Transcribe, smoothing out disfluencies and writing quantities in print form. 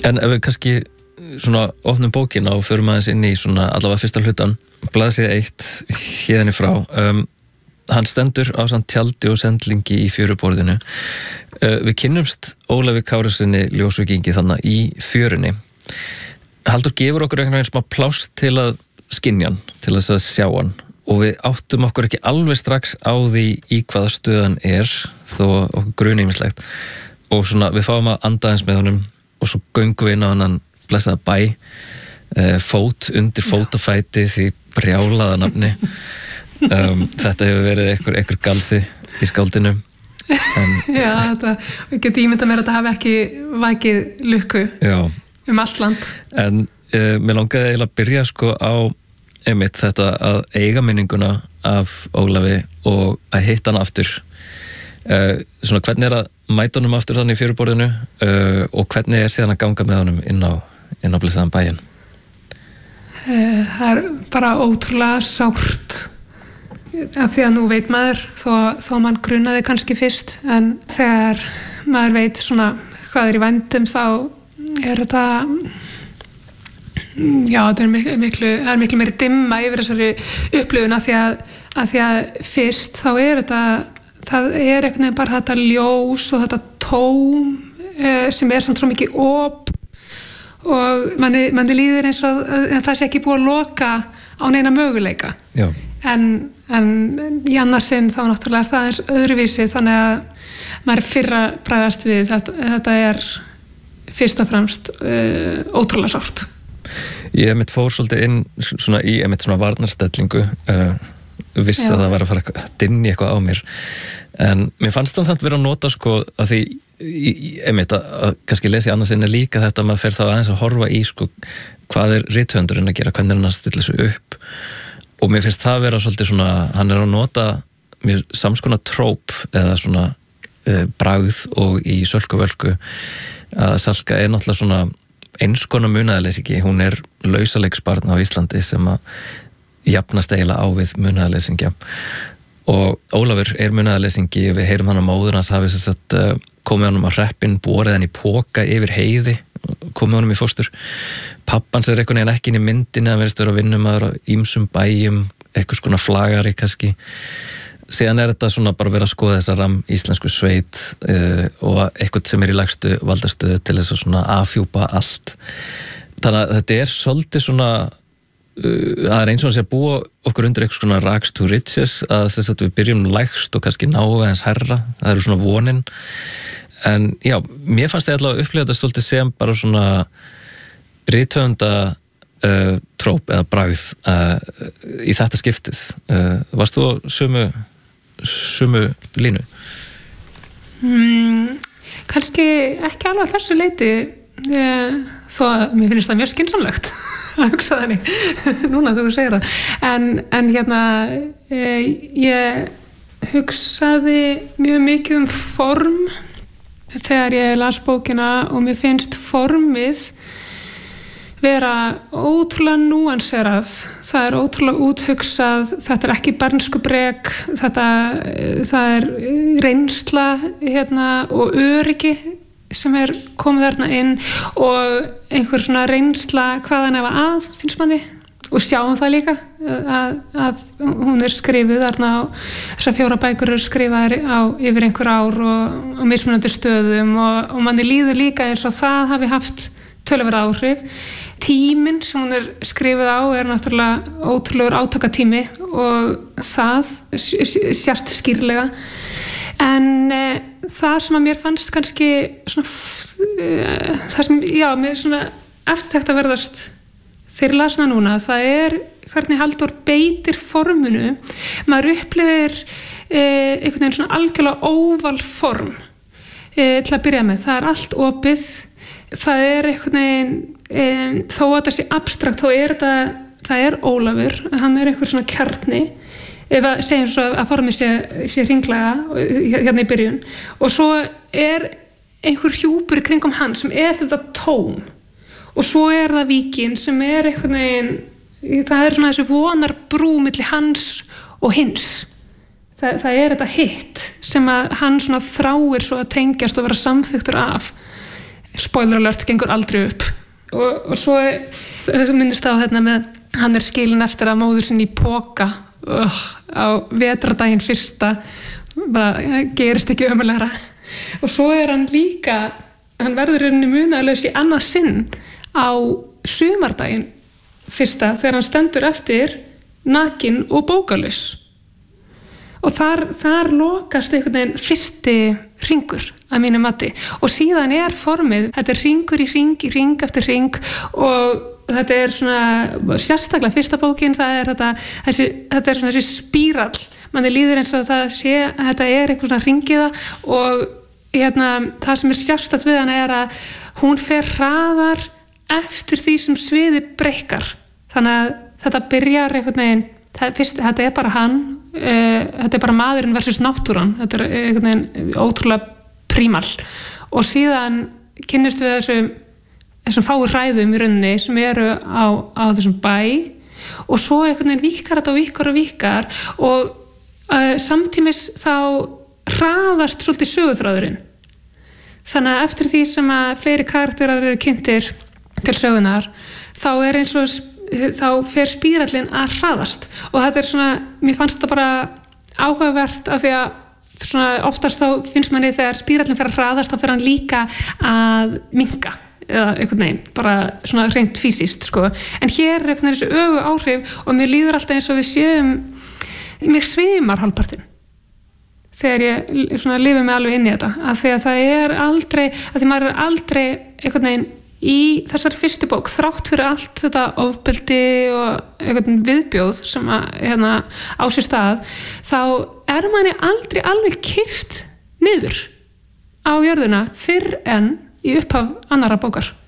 En ef við kannski svona opnum bókina og förum aðeins inn í svona allavega fyrsta hlutan, blaðsíða 1 héðan í frá, hann stendur ásamt tjaldi og sendlingi í fjöruborðinu. Við kynnumst Ólafi Kárasyni ljósvíkingi þannig í fjörunni. Halldór gefur okkur einhvern veginn smá pláss til að skynja hann, til þess að sjá hann, og við áttum okkur ekki alveg strax á því í hvaða stöðan þó okkur gruni ýmislegt, og svona við fáum að anda eins með honum og svo göngum við inn á hann blessaða bæ, fót undir fótafæti því brjálaða nafni. Þetta hefur verið einhver galsi í skáldinu. Já, þetta get ímynda mér að þetta hafi ekki vakið lukku allt land. En mér langaði eiginlega að byrja sko á einmitt þetta að eiga minninguna af Ólafi og að hitta hann aftur. Svona hvernig að mæta honum aftur þannig í fjöruborðinu og hvernig síðan að ganga með honum inn á blessaðan bæinn? Það bara ótrúlega sárt af því að nú veit maður þó mann grunaði kannski fyrst, en þegar maður veit svona hvað í vændum þá þetta það er miklu meiri dimma yfir þessari upplifun af því að fyrst þá það er einhvern veginn bara þetta ljós og þetta tóm sem samt svo mikið op, og manni líður eins og það sé ekki búið að loka á neina möguleika. Já. En í annarsinn þá náttúrulega það eins öðruvísi, þannig að maður fyrra bræðast við þetta fyrst og fremst ótrúlega sárt. Ég fór svolítið inn svona í svona varnarstellingu, vissi að það var að fara að dynja eitthvað á mér, en mér fannst það samt vera að nota sko að því að kannski lesi annarsinn líka þetta að maður fer þá aðeins að horfa í sko hvað rithöfundurinn að gera, hvernig hann að stilla sig upp, og mér finnst það vera svolítið svona, hann að nota mjög samskona tróp eða svona bragð, og í Sölku Völku að Salka náttúrulega svona eins konar munaðarleysingi, hún lausaleiksbarn á Íslandi sem að jafnast eiginlega á við munaðarleysingja, og Ólafur munaðarleysingi. Við heyrum hann að móður hans hafi þess að komið honum á hreppinn, borið hann í poka yfir heiði, komið honum í fóstur. Pappans einhvern veginn ekki inn í myndinni, hann verðist vera að vinnumaður á ýmsum bæjum, eitthvað skona flagari kannski. Síðan þetta svona bara verið að skoða þessa íslensku sveit og eitthvað sem í lægstu valdastöðu til þess að svona afhjúpa allt. Þannig að þetta svolítið svona, það eins og að búa okkur undir eitthvað svona rags to riches, að þess að við byrjum lægst og kannski náum við aðeins herra, það svona vonin. En já, mér fannst ég allavega að upplifa þetta svolítið sem bara svona rithöfunda tróp eða bragð í þetta skiptið. Varst þú á sömu línu? Kannski ekki alveg þessu leyti, þó að mér finnst það mjög skynsamlegt að hugsa þannig núna þú segir það, en ég hugsaði mjög mikið form þegar ég las bókina, og mér finnst formið vera ótrúlega núanserað, það ótrúlega úthugsað, þetta ekki bernskubrek, það reynsla og öryggi sem komið þarna inn, og einhver svona reynsla hvaðan að finnst manni, og sjáum það líka að hún skrifuð þarna á, þessar 4 bækur skrifaðar yfir einhver ár og mismunandi stöðum, og manni líður líka eins og það hafi haft töluverð áhrif. Tíminn sem hún skrifuð á náttúrulega ótrúlegur átakatími, og það sjást skýrlega, en það sem að mér fannst kannski svona, það sem, mér svona eftirtekt að verðast þegar ég las hana núna, það hvernig Halldór beitir forminu. Maður upplifir einhvern veginn svona algjörlega óval form til að byrja með. Það allt opið, það einhvern veginn, þó að það sé abstrakt, þá það Ólafur, hann einhver svona kjarni, ef að segjum svo að formið sé hringlaga hérna í byrjun, og svo einhver hjúpur í kringum hann sem þetta tóm, og svo það víkin sem einhvern veginn, það svona þessi vonarbrú milli hans og hins. Það þetta hitt sem að hann svona þráir svo að tengjast og vera samþyktur af. spoiler alert, gengur aldrei upp og svo minnist á þetta með hann skilinn eftir að móður sinni í poka á vetrardaginn fyrsta bara gerist ekki ömulegra og svo hann líka hann verður henni munaðlaus í annað sinn á sumardaginn fyrsta þegar hann stendur eftir nakinn og bókalaus og þar lokast einhvern veginn fyrsti hringur að mínu mati og síðan formið, þetta hringur í hring eftir hring og þetta svona sérstaklega fyrsta bókin það þetta svona þessi spírall manni líður eins og það sé þetta eitthvað svona hringiða og það sem sérstakt við hana að hún fer hraðar eftir því sem sviðið breikkar þannig að þetta byrjar einhvern veginn þetta bara hann þetta bara maðurinn versus náttúran þetta einhvern veginn ótrúlega prímal og síðan kynnist við þessum fáu hræðum í rauninni sem eru á þessum bæ og svo einhvern veginn víkkar þetta og víkkar og samtímis þá hraðast svolítið söguþráðurinn þannig að eftir því sem að fleiri karakterar eru kynntir til sögunar þá eins og þá fer spírallinn að hraðast og þetta svona, mér fannst þetta bara áhugavert af því að svona oftast þá finnst manni þegar spírallinn fer að hraðast þá fer hann líka að minnka eða einhvern veginn, bara svona hreint fysiskt sko, en hér einhvern veginn þessu öfu áhrif og mér líður alltaf eins og við séum mér svimar hálfpartinn þegar ég svona lifi mig alveg inn í þetta af því að það aldrei af því maður aldrei einhvern veginn í þessari fyrstu bók þrátt fyrir allt þetta ofbeldi og einhvern viðbjóð sem að á sér stað þá manni aldrei alveg kippt niður á jörðuna fyrr en í upphaf annarra bókar